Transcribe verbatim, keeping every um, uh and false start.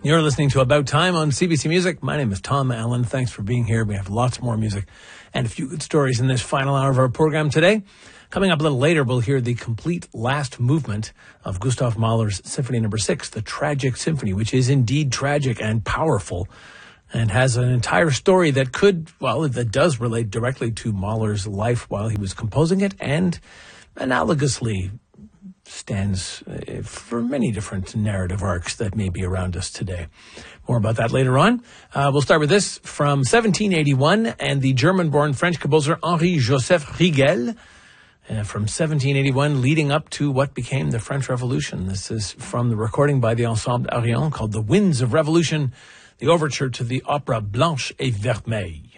You're listening to About Time on C B C Music. My name is Tom Allen. Thanks for being here. We have lots more music and a few good stories in this final hour of our program today. Coming up a little later, we'll hear the complete last movement of Gustav Mahler's Symphony Number Six, the Tragic Symphony, which is indeed tragic and powerful and has an entire story that could, well, that does relate directly to Mahler's life while he was composing it, and analogously stands uh, for many different narrative arcs that may be around us today. More about that later on. Uh, we'll start with this from seventeen eighty-one and the German-born French composer Henri-Joseph Rigel uh, from seventeen eighty-one leading up to what became the French Revolution. This is from the recording by the Ensemble Arion called The Winds of Revolution, the overture to the opera Blanche et Vermeille.